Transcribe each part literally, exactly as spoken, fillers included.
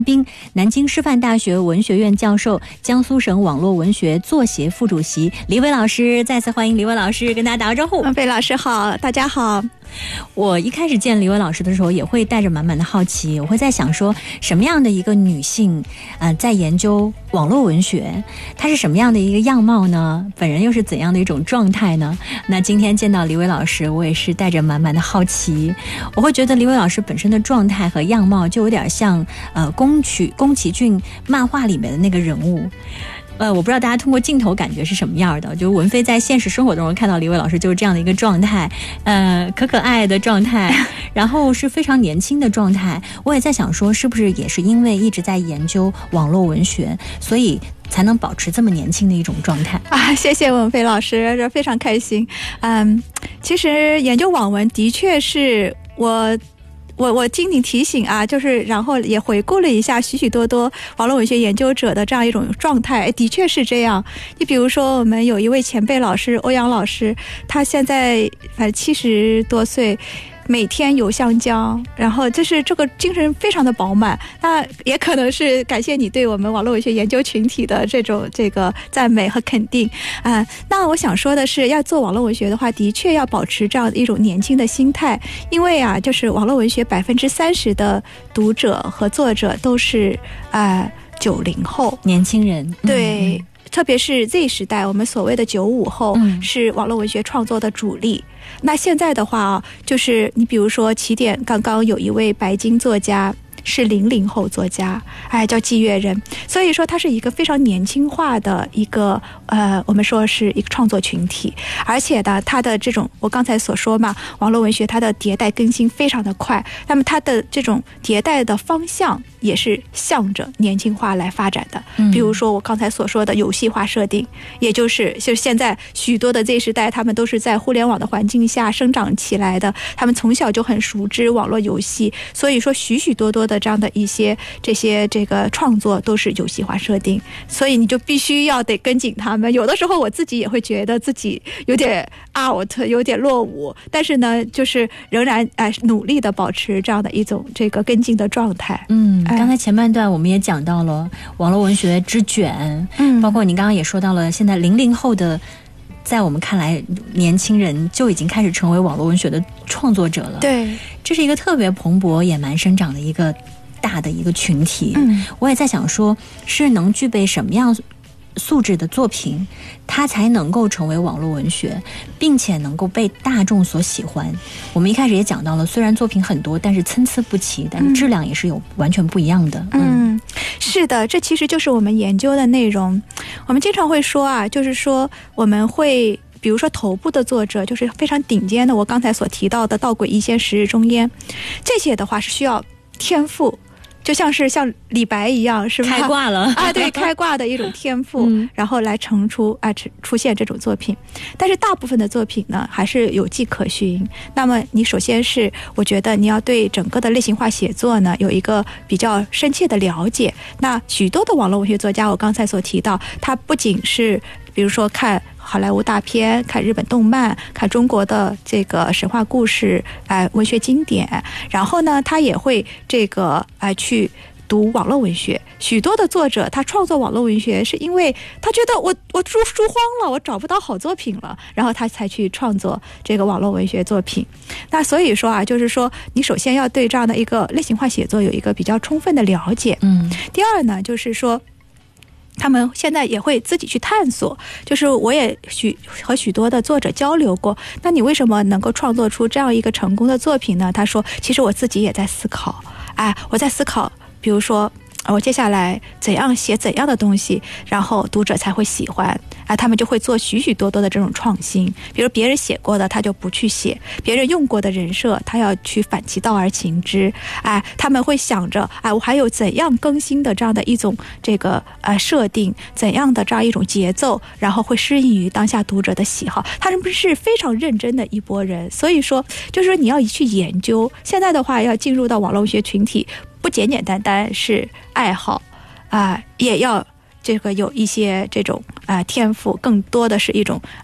宾，南京师范大学文学院教授，江苏省网络文学作协副主席黎薇老师。再次欢迎黎薇老师，跟大家打个招呼。 贝老师好，大家好。 我一开始见黎薇老师的时候，也会带着满满的好奇，我会在想说，什么样的一个女性，呃，在研究网络文学，她是什么样的一个样貌呢？本人又是怎样的一种状态呢？那今天见到黎薇老师，我也是带着满满的好奇，我会觉得黎薇老师本身的状态和样貌就有点像，呃，宫崎宫崎骏漫画里面的那个人物。呃，我不知道大家通过镜头感觉是什么样的，就文飞在现实生活中看到黎薇老师就是这样的一个状态，呃，可可爱的状态，然后是非常年轻的状态。我也在想说，是不是也是因为一直在研究网络文学，所以才能保持这么年轻的一种状态啊？谢谢文飞老师，这非常开心。嗯，其实研究网文的确是我。我我经你提醒啊，就是然后也回顾了一下许许多多网络文学研究者的这样一种状态，的确是这样。你比如说，我们有一位前辈老师欧阳老师，他现在反正七十多岁。每天游湘江，然后就是这个精神非常的饱满。那也可能是感谢你对我们网络文学研究群体的这种这个赞美和肯定啊、呃。那我想说的是，要做网络文学的话，的确要保持这样一种年轻的心态，因为啊，就是网络文学百分之三十的读者和作者都是啊九零后年轻人， 对。 嗯特别是 Z 时代，我们所谓的九五后是网络文学创作的主力。嗯、那现在的话，就是你比如说起点刚刚有一位白金作家是零零后作家，哎，叫季月人，所以说他是一个非常年轻化的一个呃，我们说是一个创作群体，而且呢，他的这种我刚才所说嘛，网络文学它的迭代更新非常的快，那么它的这种迭代的方向也是向着年轻化来发展的。比如说我刚才所说的游戏化设定，也就是就是现在许多的 Z 时代，他们都是在互联网的环境下生长起来的，他们从小就很熟知网络游戏，所以说许许多多的这样的一些这些这个创作都是游戏化设定，所以你就必须要得跟紧他们。有的时候我自己也会觉得自己有点 out， 有点落伍，但是呢，就是仍然哎努力的保持这样的一种这个跟进的状态。 嗯，刚才前半段我们也讲到了网络文学之卷，嗯，包括你刚刚也说到了，现在零零后的。在我们看来，年轻人就已经开始成为网络文学的创作者了。 对， 这是一个特别蓬勃、野蛮生长的一个大的一个群体。 嗯， 我也在想说，是能具备什么样素质的作品，它才能够成为网络文学，并且能够被大众所喜欢。我们一开始也讲到了，虽然作品很多，但是参差不齐，但是质量也是有完全不一样的。 嗯，嗯是的，这其实就是我们研究的内容。我们经常会说啊，就是说我们会比如说头部的作者就是非常顶尖的，我刚才所提到的道轨一仙、十日终焉，这些的话是需要天赋，就像是像李白一样，是吧？ 开挂了啊，对，开挂的一种天赋，嗯、然后来成出啊出现这种作品。但是大部分的作品呢，还是有迹可循。那么你首先是，我觉得你要对整个的类型化写作呢有一个比较深切的了解。那许多的网络文学作家，我刚才所提到，他不仅是比如说看好莱坞大片，看日本动漫，看中国的这个神话故事，哎、呃，文学经典，然后呢，他也会这个哎、呃、去读网络文学。许多的作者他创作网络文学是因为他觉得我我书书荒了，我找不到好作品了，然后他才去创作这个网络文学作品。那所以说啊，就是说你首先要对这样的一个类型化写作有一个比较充分的了解。 嗯， 第二呢，就是说。他们现在也会自己去探索，就是我也许和许多的作者交流过，那你为什么能够创作出这样一个成功的作品呢？他说其实我自己也在思考，哎，我在思考比如说我接下来怎样写怎样的东西，然后读者才会喜欢啊，他们就会做许许多多的这种创新。比如别人写过的他就不去写，别人用过的人设他要去反其道而行之，哎，他们会想着哎，我还有怎样更新的这样的一种这个呃设定，怎样的这样一种节奏，然后会适应于当下读者的喜好。他们是非常认真的一拨人，所以说就是说你要去研究。现在的话要进入到网络文学群体，不简简单单是爱好啊、呃，也要这个有一些这种啊、呃、天赋，更多的是一种啊、呃、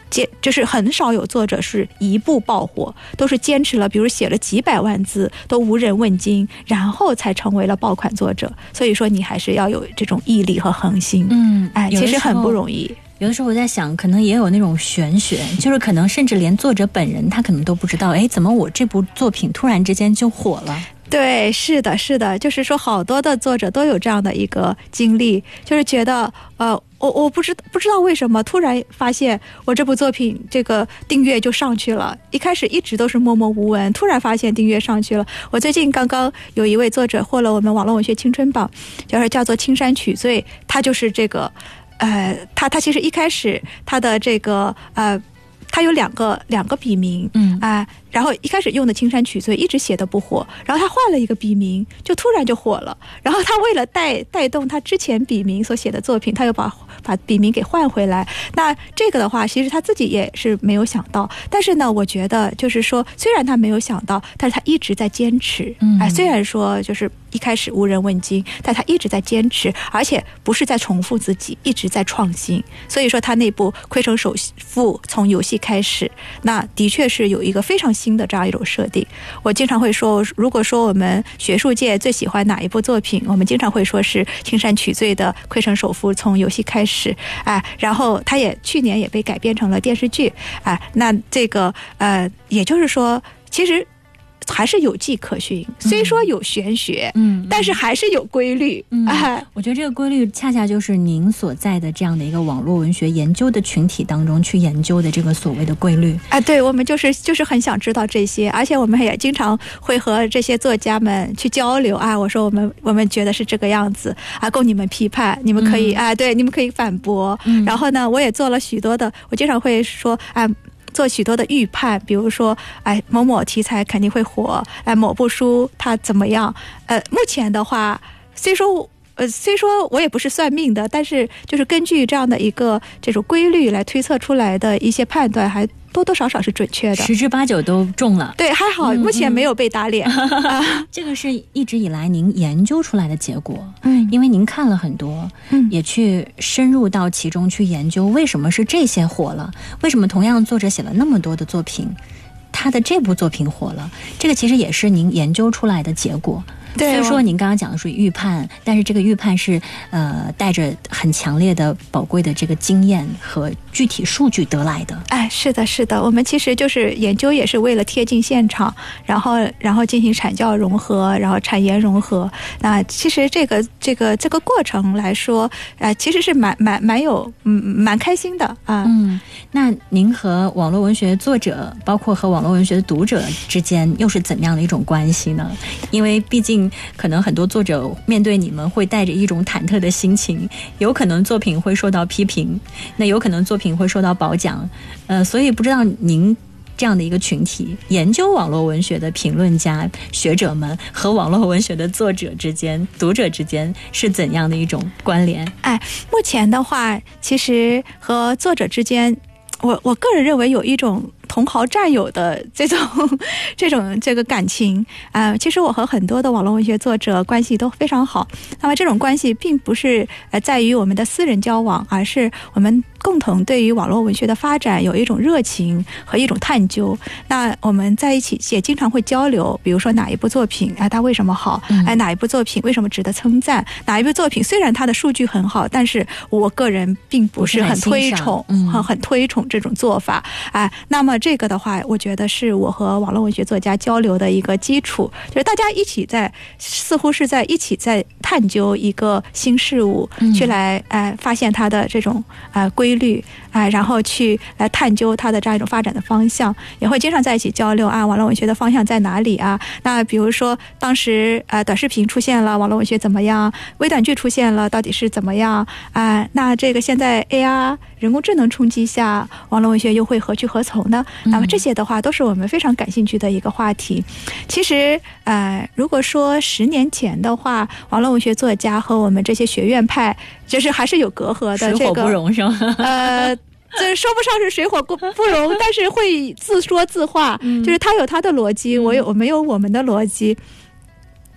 坚就是很少有作者是一部爆火，都是坚持了，比如写了几百万字都无人问津，然后才成为了爆款作者。所以说你还是要有这种毅力和恒心， 嗯， 哎，其实很不容易。 有的时候我在想，可能也有那种玄学，就是可能甚至连作者本人他可能都不知道，哎，怎么我这部作品突然之间就火了。 对，是的，是的，就是说好多的作者都有这样的一个经历，就是觉得呃，我我不知不知道为什么突然发现我这部作品这个订阅就上去了，一开始一直都是默默无闻，突然发现订阅上去了。我最近刚刚有一位作者获了我们网络文学青春榜，就是叫做青山曲醉，他就是这个呃，他他其实一开始他的这个呃。他有两个两个笔名，嗯啊、呃，然后一开始用的青山曲醉一直写的不火，然后他换了一个笔名，就突然就火了。然后他为了带带动他之前笔名所写的作品，他又把把笔名给换回来。那这个的话，其实他自己也是没有想到。但是呢，我觉得就是说，虽然他没有想到，但是他一直在坚持。嗯，哎、呃，虽然说就是一开始无人问津，但他一直在坚持，而且不是在重复自己，一直在创新。所以说，他那部《亏成首富》从游戏开始，那的确是有一个非常新的这样一种设定。我经常会说，如果说我们学术界最喜欢哪一部作品，我们经常会说是青山曲醉的《亏成首富》从游戏开始，哎，然后他也去年也被改编成了电视剧，哎，那这个呃，也就是说，其实还是有迹可循，虽说有玄学，嗯，但是还是有规律。嗯，哎， 我觉得这个规律恰恰就是您所在的这样的一个网络文学研究的群体当中去研究的这个所谓的规律。 哎，对，我们就是就是很想知道这些，而且我们也经常会和这些作家们去交流啊。我说我们我们觉得是这个样子啊，供你们批判，你们可以、嗯、啊，对，你们可以反驳。嗯、然后呢，我也做了许多的，我经常会说啊。做许多的预判，比如说，哎，某某题材肯定会火，哎，某部书它怎么样？呃，目前的话，虽说，呃，虽说我也不是算命的，但是就是根据这样的一个这种规律来推测出来的一些判断，还多多少少是准确的， 十之八九都中了。 对，还好，目前没有被打脸。嗯啊、这个是一直以来您研究出来的结果。嗯，因为您看了很多，嗯，也去深入到其中去研究为什么是这些火了，为什么同样作者写了那么多的作品，他的这部作品火了，这个其实也是您研究出来的结果。 对， 虽说您刚刚讲的属于预判，但是这个预判是呃带着很强烈的宝贵的这个经验和具体数据得来的。 哎，是的，是的，我们其实就是研究也是为了贴近现场，然后然后进行产教融合，然后产研融合。那其实这个这个这个过程来说，呃，其实是蛮蛮蛮有嗯蛮开心的啊。 嗯，那您和网络文学作者，包括和网络文学的读者之间，又是怎样的一种关系呢？因为毕竟可能很多作者面对你们会带着一种忐忑的心情，有可能作品会受到批评，那有可能作品会受到褒奖，呃，所以不知道您这样的一个群体，研究网络文学的评论家学者们和网络文学的作者之间、读者之间是怎样的一种关联？ 哎，目前的话，其实和作者之间，我我个人认为有一种同行战友的这种这种这个感情啊、呃，其实我和很多的网络文学作者关系都非常好。那么这种关系并不是呃在于我们的私人交往，而是我们共同对于网络文学的发展有一种热情和一种探究。那我们在一起也经常会交流，比如说哪一部作品哎它为什么好，哎哪一部作品为什么值得称赞，哪一部作品虽然它的数据很好，但是我个人并不是很推崇，很、嗯、很推崇这种做法。哎，那么这个的话，我觉得是我和网络文学作家交流的一个基础，就是大家一起在，似乎是在一起在探究一个新事物，嗯、去来呃发现它的这种呃规律啊、呃，然后去来探究它的这样一种发展的方向，也会经常在一起交流啊，网络文学的方向在哪里啊？那比如说当时呃短视频出现了，网络文学怎么样？微短剧出现了，到底是怎么样啊、呃？那这个现在 A R 人工智能冲击下，网络文学又会何去何从呢？那么这些的话都是我们非常感兴趣的一个话题。其实呃，如果说十年前的话，网络文学作家和我们这些学院派就是还是有隔阂的， 水火不容是吗？ 呃这说不上是水火不容，但是会自说自话、嗯、就是他有他的逻辑，我有我没有我们的逻辑。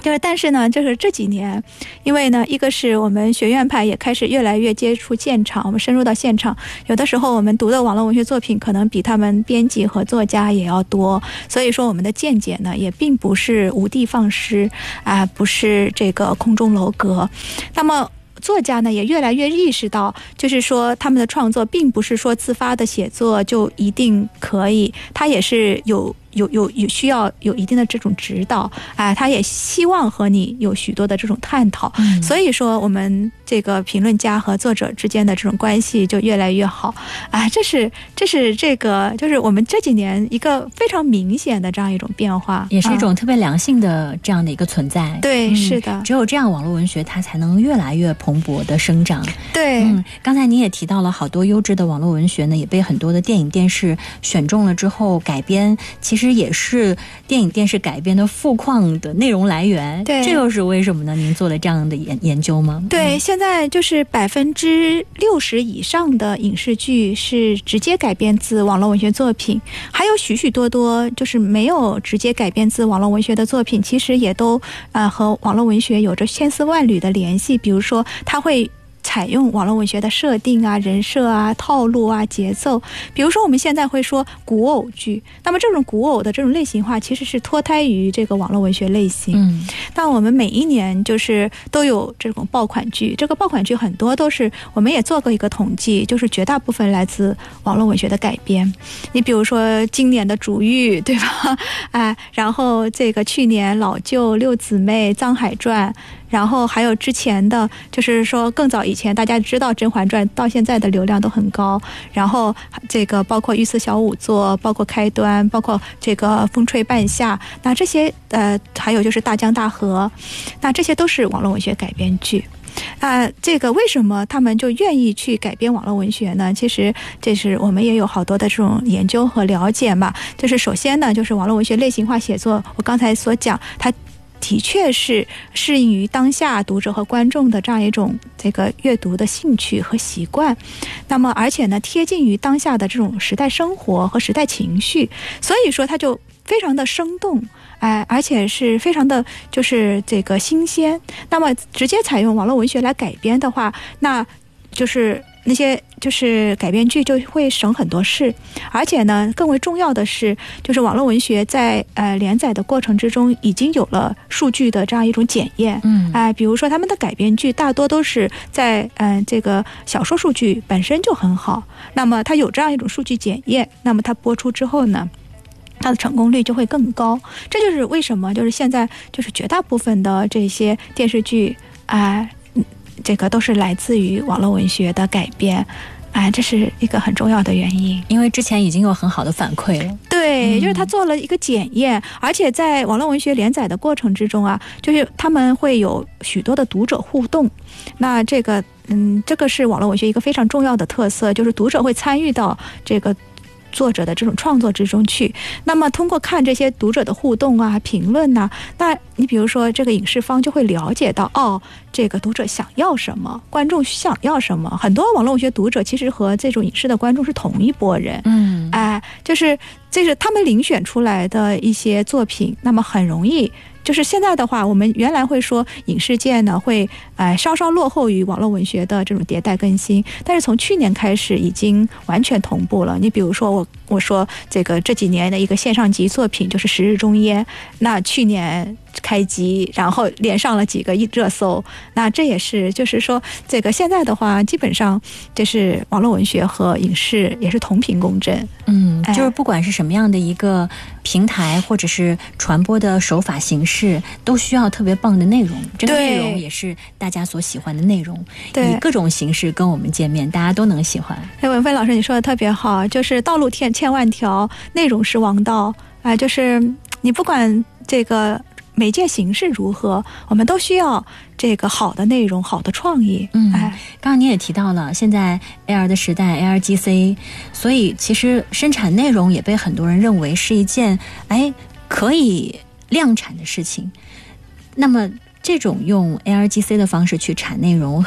就是，但是呢，就是这几年，因为呢，一个是我们学院派也开始越来越接触现场，我们深入到现场，有的时候我们读的网络文学作品可能比他们编辑和作家也要多，所以说我们的见解呢，也并不是无的放矢啊、呃，不是这个空中楼阁。那么作家呢也越来越意识到，就是说他们的创作并不是说自发的写作就一定可以，他也是有有有有需要有一定的这种指导啊、呃，他也希望和你有许多的这种探讨、嗯、所以说我们这个评论家和作者之间的这种关系就越来越好啊、呃，这是这是这个就是我们这几年一个非常明显的这样一种变化， 也是一种特别良性的这样的一个存在、 嗯、对、嗯、是的， 只有这样网络文学它才能越来越蓬勃的生长。 对、 嗯、刚才你也提到了好多优质的网络文学呢，也被很多的电影电视选中了之后改编，其实其实也是电影电视改编的富矿的内容来源。 对， 这又是为什么呢？您做了这样的研研究吗？ 对、 嗯、 现在就是百分之六十以上的影视剧是直接改编自网络文学作品，还有许许多多就是没有直接改编自网络文学的作品，其实也都呃和网络文学有着千丝万缕的联系。比如说它会采用网络文学的设定啊、人设啊、套路啊、节奏。比如说我们现在会说古偶剧，那么这种古偶的这种类型化其实是脱胎于这个网络文学类型。嗯，但我们每一年就是都有这种爆款剧，这个爆款剧很多都是我们也做过一个统计，就是绝大部分来自网络文学的改编。你比如说今年的《竹玉》，对吧？哎，然后这个去年《老舅》、《六姊妹》、《藏海传》，然后还有之前的就是说更早以前大家知道《甄嬛传》到现在的流量都很高，然后这个包括御赐小仵作，包括开端，包括这个风吹半夏，那这些呃还有就是大江大河，那这些都是网络文学改编剧。啊、呃，这个为什么他们就愿意去改编网络文学呢？其实这是我们也有好多的这种研究和了解嘛。就是首先呢，就是网络文学类型化写作，我刚才所讲，它的确是适应于当下读者和观众的这样一种这个阅读的兴趣和习惯，那么而且呢贴近于当下的这种时代生活和时代情绪，所以说它就非常的生动，哎，而且是非常的就是这个新鲜。那么直接采用网络文学来改编的话，那就是那些就是改编剧就会省很多事，而且呢更为重要的是，就是网络文学在呃连载的过程之中已经有了数据的这样一种检验。嗯，哎、呃，比如说他们的改编剧大多都是在嗯、呃、这个小说数据本身就很好，那么它有这样一种数据检验，那么它播出之后呢，它的成功率就会更高。这就是为什么就是现在就是绝大部分的这些电视剧啊。呃这个都是来自于网络文学的改编，哎，这是一个很重要的原因。 因为之前已经有很好的反馈了。 对，就是他做了一个检验、嗯、而且在网络文学连载的过程之中啊，就是他们会有许多的读者互动。那这个嗯，这个是网络文学一个非常重要的特色，就是读者会参与到这个作者的这种创作之中去。那么通过看这些读者的互动啊、评论啊，那你比如说这个影视方就会了解到，哦，这个读者想要什么，观众想要什么。很多网络文学读者其实和这种影视的观众是同一拨人。嗯，哎，就是这是他们遴选出来的一些作品，那么很容易。就是现在的话，我们原来会说影视界呢会呃稍稍落后于网络文学的这种迭代更新，但是从去年开始已经完全同步了。你比如说我我说这个这几年的一个线上级作品就是《十日终焉》，那去年开机，然后连上了几个热搜，那这也是就是说这个现在的话，基本上就是网络文学和影视也是同频共振。 嗯，就是不管是什么样的一个平台或者是传播的手法形式，都需要特别棒的内容，这个内容也是大家所喜欢的内容，以各种形式跟我们见面，大家都能喜欢。 哎，文飞老师你说的特别好，就是道路千千万条，内容是王道。哎、呃，就是你不管这个媒介形式如何，我们都需要这个好的内容、好的创意。 嗯，哎，刚刚你也提到了，现在 A R 的时代 ，A R G C， 所以其实生产内容也被很多人认为是一件哎可以量产的事情。那么这种用 A R G C 的方式去产内容和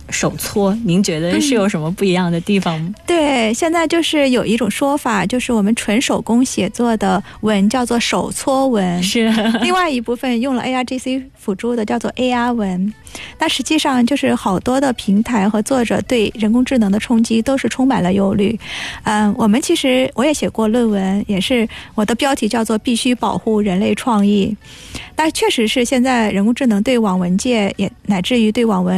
手搓，您觉得是有什么不一样的地方吗？ 嗯、对，现在就是有一种说法，就是我们纯手工写作的文叫做手搓文， 是另外一部分用了 A R G C 辅助的叫做 A R 文。那实际上就是好多的平台和作者对人工智能的冲击都是充满了忧虑。嗯，我们其实我也写过论文，也是我的标题叫做必须保护人类创意。但确实是现在人工智能对网文界也乃至于对网文